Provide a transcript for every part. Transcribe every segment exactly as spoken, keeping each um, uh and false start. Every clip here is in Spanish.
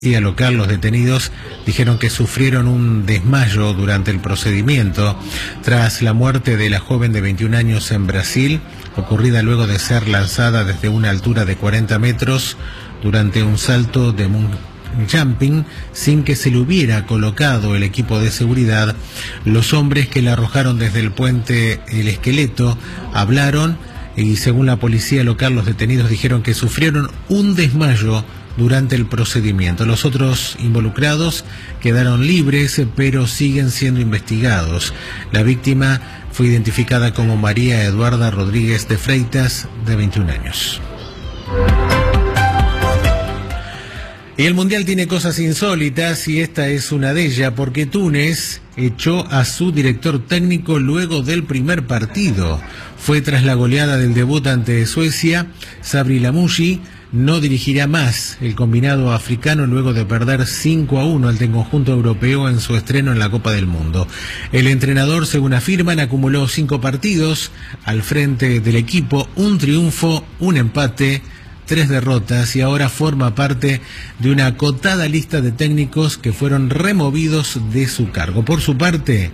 local, los detenidos dijeron que sufrieron un desmayo durante el procedimiento tras la muerte de la joven de veintiún años en Brasil, ocurrida luego de ser lanzada desde una altura de cuarenta metros durante un salto de jumping sin que se le hubiera colocado el equipo de seguridad. Los hombres que la arrojaron desde el puente El Esqueleto hablaron y, según la policía local, los detenidos dijeron que sufrieron un desmayo durante el procedimiento. Los otros involucrados quedaron libres, pero siguen siendo investigados. La víctima fue identificada como María Eduarda Rodríguez de Freitas, de veintiún años. Y el Mundial tiene cosas insólitas y esta es una de ellas, porque Túnez echó a su director técnico luego del primer partido. Fue tras la goleada del debut ante Suecia. Sabri Lamouchi no dirigirá más el combinado africano luego de perder cinco a uno ante el conjunto europeo en su estreno en la Copa del Mundo. El entrenador, según afirman, acumuló cinco partidos al frente del equipo, un triunfo, un empate, tres derrotas, y ahora forma parte de una acotada lista de técnicos que fueron removidos de su cargo. Por su parte,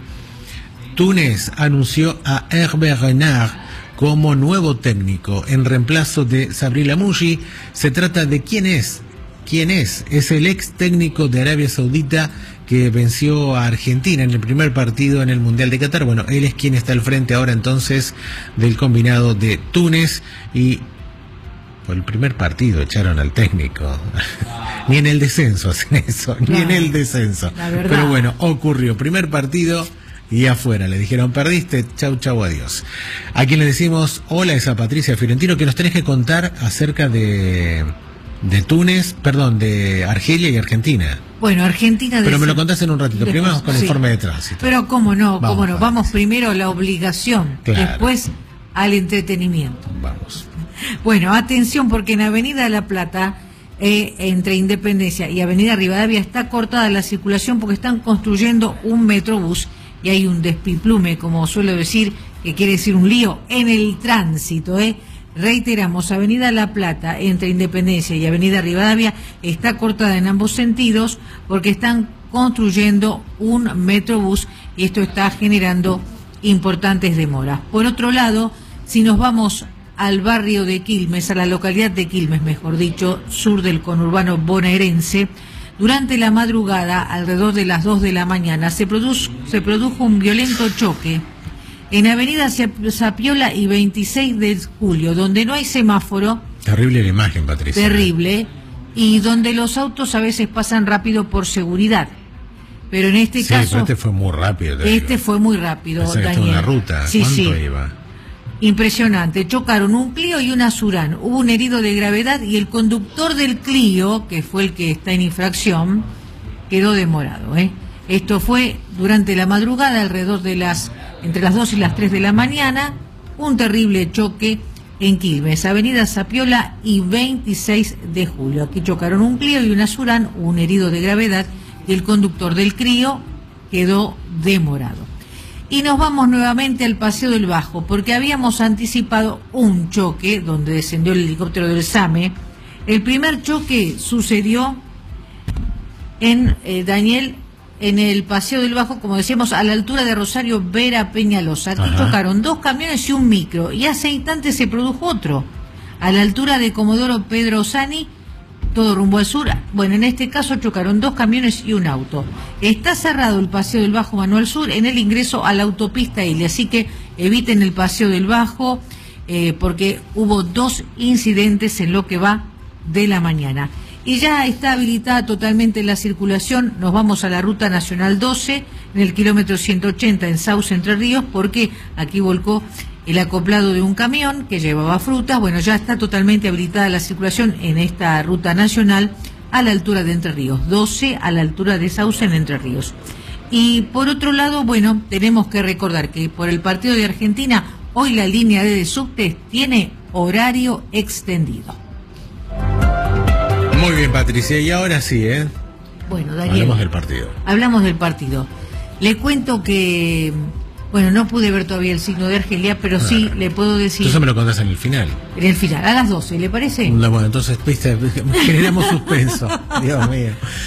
Túnez anunció a Hervé Renard como nuevo técnico en reemplazo de Sabri Lamouchi. Se trata de quién es, quién es, es el ex técnico de Arabia Saudita que venció a Argentina en el primer partido en el Mundial de Qatar. Bueno, él es quien está al frente ahora entonces del combinado de Túnez, y por el primer partido echaron al técnico. Ni en el descenso hacen eso, ni en el descenso. Pero bueno, ocurrió, primer partido y afuera. Le dijeron, perdiste, chau, chau, adiós. A quien le decimos hola es a Patricia Fiorentino, que nos tenés que contar acerca de, de Túnez, perdón, de Argelia y Argentina. Bueno, Argentina... Pero me lo contás en un ratito, después, primero con el sí. informe de tránsito. Pero cómo no, vamos, cómo no, vamos. vamos primero a la obligación, claro. Después al entretenimiento. Vamos. Bueno, atención, porque en Avenida La Plata, eh, entre Independencia y Avenida Rivadavia, está cortada la circulación porque están construyendo un metrobús y hay un despiplume, como suelo decir, que quiere decir un lío en el tránsito, ¿eh? Reiteramos, Avenida La Plata, entre Independencia y Avenida Rivadavia, está cortada en ambos sentidos porque están construyendo un metrobús y esto está generando importantes demoras. Por otro lado, si nos vamos al barrio de Quilmes, a la localidad de Quilmes, mejor dicho, sur del conurbano bonaerense, durante la madrugada, alrededor de las dos de la mañana, se produjo, se produjo un violento choque en Avenida Zapiola y veintiséis de julio, donde no hay semáforo. Terrible la imagen, Patricia. Terrible, y donde los autos a veces pasan rápido por seguridad. Pero en este sí, caso... pero este fue muy rápido. Este digo. fue muy rápido, Pensé que Daniel. esto es una ruta. Sí, ¿Cuánto sí. iba? Impresionante, chocaron un Clio y una Surán, hubo un herido de gravedad y el conductor del Clio, que fue el que está en infracción, quedó demorado, ¿eh? Esto fue durante la madrugada, alrededor de las, entre las dos y las tres de la mañana, un terrible choque en Quilmes, Avenida Zapiola y veintiséis de julio. Aquí chocaron un Clio y una Surán, un herido de gravedad y el conductor del Clio quedó demorado. Y nos vamos nuevamente al Paseo del Bajo, porque habíamos anticipado un choque donde descendió el helicóptero del SAME. El primer choque sucedió en, eh, Daniel, en el Paseo del Bajo, como decíamos, a la altura de Rosario Vera Peñalosa. Aquí Ajá. chocaron dos camiones y un micro, y hace instantes se produjo otro, a la altura de Comodoro Pedro Osani, todo rumbo al sur. Bueno, en este caso chocaron dos camiones y un auto. Está cerrado el Paseo del Bajo Manuel Sur en el ingreso a la autopista Ile, así que eviten el Paseo del Bajo eh, porque hubo dos incidentes en lo que va de la mañana. Y ya está habilitada totalmente la circulación. Nos vamos a la Ruta Nacional doce, en el kilómetro ciento ochenta en Sauce, Entre Ríos, porque aquí volcó el acoplado de un camión que llevaba frutas. Bueno, ya está totalmente habilitada la circulación en esta ruta nacional a la altura de Entre Ríos, doce a la altura de Sauce en Entre Ríos. Y por otro lado, bueno, tenemos que recordar que por el partido de Argentina, hoy la línea de subtes tiene horario extendido. Muy bien, Patricia, y ahora sí, ¿eh? Bueno, Daniel, hablamos del partido. Hablamos del partido. Le cuento que Bueno, no pude ver todavía el signo de Argelia, pero Bueno, sí le puedo decir... Entonces me lo contás en el final. En el final, a las doce, ¿le parece? No, bueno, entonces, viste, generamos suspenso. Dios mío.